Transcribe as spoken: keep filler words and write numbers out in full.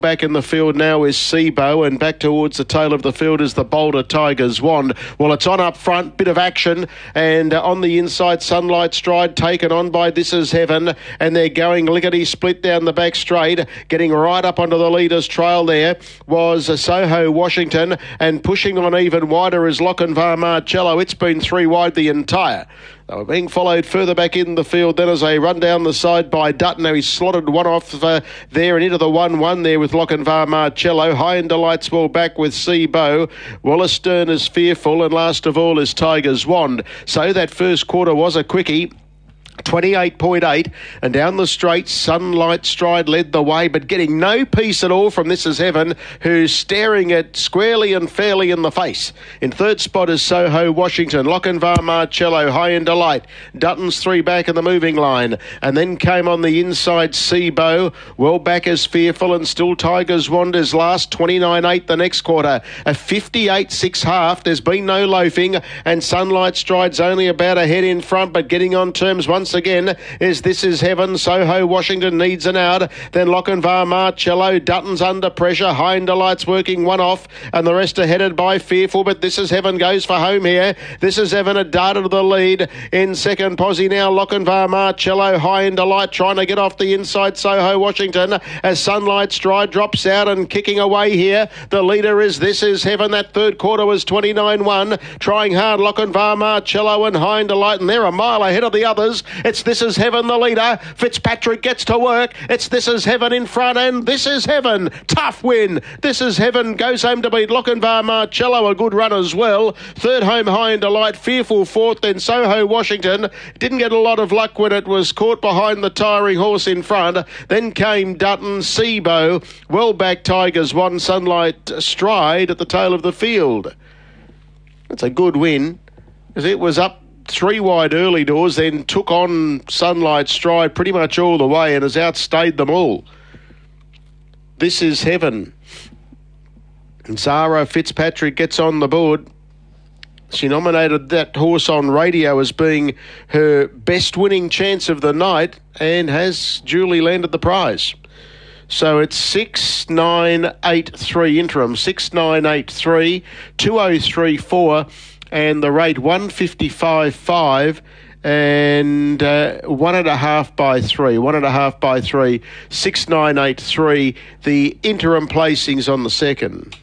Back in the field now is Seabo, and back towards the tail of the field is the Boulder Tiger's Wand. Well, it's on up front, bit of action, and uh, on the inside, Sunlight Stride taken on by This Is Heaven, and they're going lickety-split down the back straight. Getting right up onto the leader's trail there was uh, Soho Washington, and pushing on even wider is Lochinvar Marcello. It's been three wide the entire. They were being followed further back in the field then as they run down the side by Dutton. Now he's slotted one off uh, there and into the one one there with Lochinvar Marcello. High and Delight's well back with Seabo. Wollaston is Fearful, and last of all is Tiger's Wand. So that first quarter was a quickie. twenty-eight point eight, and down the straight Sunlight Stride led the way, but getting no peace at all from This Is Heaven, who's staring it squarely and fairly in the face. In third spot is Soho Washington, Lochinvar Marcello, High and Delight, Dutton's three back in the moving line, and then came on the inside Seabo, well back as Fearful, and still Tiger's Wand is last. Twenty-nine eight the next quarter, a fifty-eight six half. There's been no loafing, and Sunlight Stride's only about a head in front, but getting on terms once again is This Is Heaven. Soho Washington needs an out. Then Lochinvar Marcello. Dutton's under pressure. High and Delight's working one off, and the rest are headed by Fearful, but This Is Heaven goes for home here. This Is Heaven a dart to the lead. In second posse now, Lochinvar Marcello. High and Delight trying to get off the inside Soho Washington as Sunlight Stride drops out and kicking away here. The leader is This Is Heaven. That third quarter was twenty-nine one. Trying hard, Lochinvar Marcello and High and Delight, and they're a mile ahead of the others. It's This Is Heaven, the leader. Fitzpatrick gets to work. It's This Is Heaven in front, and This Is Heaven. Tough win. This Is Heaven goes home to beat Lochinvar Marcello, a good run as well. Third home, High and Delight. Fearful fourth, then Soho Washington. Didn't get a lot of luck when it was caught behind the tiring horse in front. Then came Dutton, Seabo, well back Tigers, one Sunlight Stride at the tail of the field. That's a good win, as it was up three wide early doors, then took on Sunlight Stride pretty much all the way and has outstayed them all. This Is Heaven. And Zara Fitzpatrick gets on the board. She nominated that horse on radio as being her best winning chance of the night and has duly landed the prize. So it's six nine eight three interim, six nine eight three, two oh three four, and the rate one fifty-five five, and uh, one and a half by three, one and a half by three, six nine eight three, the interim placings on the second.